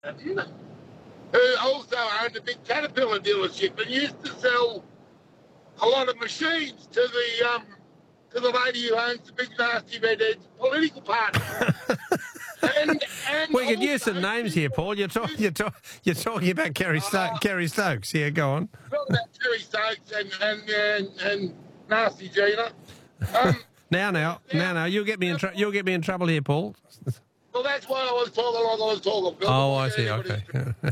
who also owned a big Caterpillar dealership and used to sell a lot of machines to the lady who owns the big nasty redhead political party. and we could use some names here, Paul. You're talking about Kerry Stokes. Yeah, go on. Talking about Kerry Stokes and Nasty Gina. Now, you'll get me in trouble here, Paul. Well, that's why I was talking like I was talking, Phil. Oh, I see. Okay.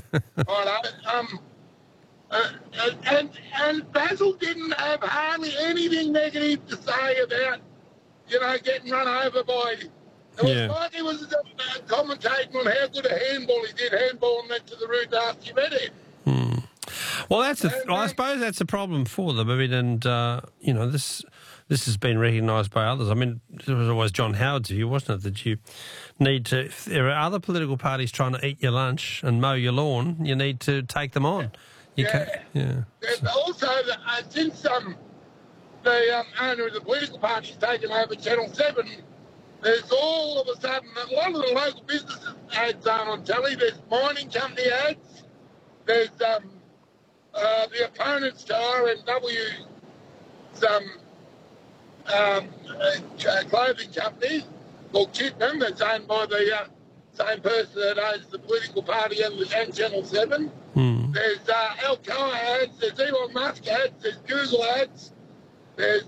And Basil didn't have hardly anything negative to say about, getting run over by. It was like he was commentating on how good a handball he did, handballing that to the rude nasty redhead. Well, I suppose that's a problem for them. I mean, and this has been recognised by others. I mean, it was always John Howard's view, wasn't it, that you need to, if there are other political parties trying to eat your lunch and mow your lawn, you need to take them on. And also, since the owner of the political party's taken over Channel 7, there's all of a sudden a lot of the local businesses ads on telly. There's mining company ads. There's the opponent's to RNW's clothing company called Chipman, that's owned by the same person that owns the political party and Channel 7. There's Alcoa ads, there's Elon Musk ads, there's Google ads, there's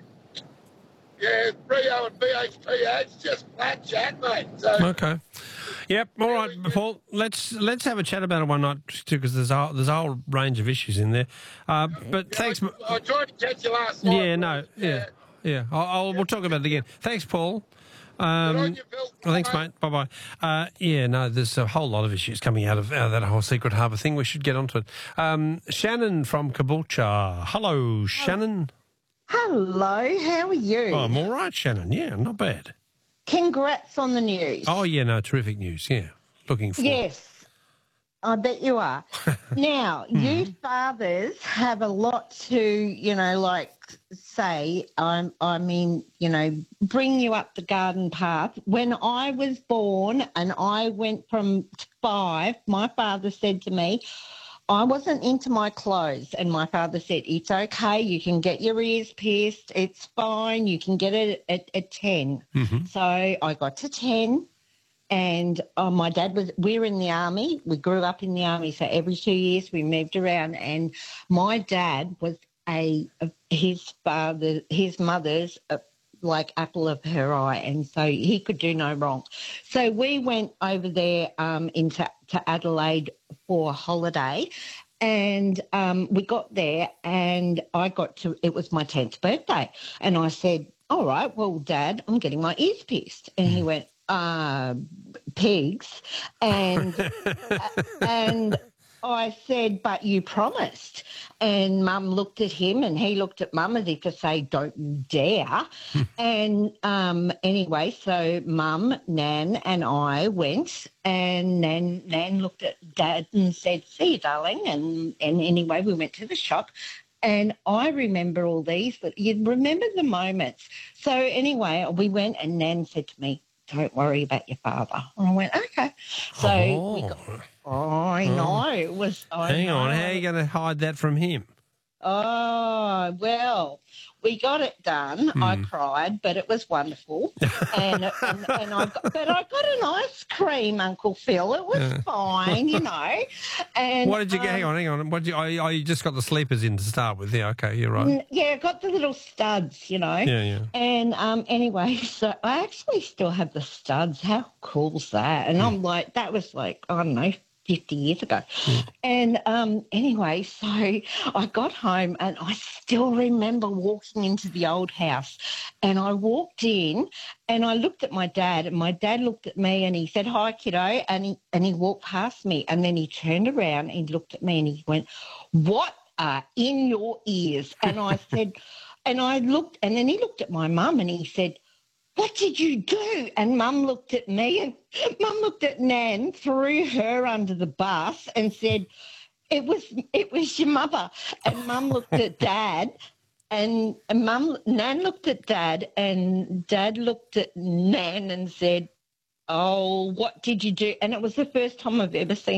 Rio and BHP ads, just flat chat, mate. So, okay. Yep. All right, Paul. Let's have a chat about it one night too, because there's a whole range of issues in there. But thanks. I tried to catch you last night. Yeah. We'll talk about it again. Thanks, Paul. Thanks, mate. Bye-bye. There's a whole lot of issues coming out of that whole Secret Harbour thing. We should get onto it. Shannon from Caboolture. Hello, Shannon. Hello, how are you? Oh, I'm all right, Shannon. Yeah, not bad. Congrats on the news. Oh, yeah, no, terrific news, yeah. Looking forward. Yes, I bet you are. Now, you fathers have a lot to, say, bring you up the garden path. When I was born and I went from 5, my father said to me, I wasn't into my clothes, and my father said, it's okay, you can get your ears pierced, it's fine, you can get it at 10. Mm-hmm. So I got to 10, and my dad we were in the army, we grew up in the army, so every 2 years we moved around, and my dad was his mother's like apple of her eye, and so he could do no wrong. So we went over there to Adelaide for a holiday, and we got there, and it was my 10th birthday, and I said, all right, well, Dad, I'm getting my ears pierced. And he went, pigs, and I said, but you promised. And Mum looked at him and he looked at Mum as if to say, don't you dare. And anyway, so Mum, Nan and I went, and Nan looked at Dad and said, see you, darling. And anyway, we went to the shop. And I remember all these, but you remember the moments. So anyway, we went, and Nan said to me, don't worry about your father. And I went, okay. So I know. It was... Hang on, how are you going to hide that from him? Oh, well, we got it done. I cried, but it was wonderful. and I got an ice cream, Uncle Phil. It was fine, And what did you get? Hang on. What you just got the sleepers in to start with? Yeah, okay, you're right. Yeah, I got the little studs, Yeah. And anyway, so I actually still have the studs. How cool's that? And I'm like, that was like, I don't know, 50 years ago. And anyway, so I got home, and I still remember walking into the old house, and I walked in and I looked at my dad, and my dad looked at me and he said, hi, kiddo, and he walked past me, and then he turned around and he looked at me and he went, what are in your ears? And I said, and I looked, and then he looked at my mum and he said, what did you do? And Mum looked at me, and Mum looked at Nan, threw her under the bus and said, it was your mother. And Mum looked at Dad, and Nan looked at Dad, and Dad looked at Nan and said, oh, what did you do? And it was the first time I've ever seen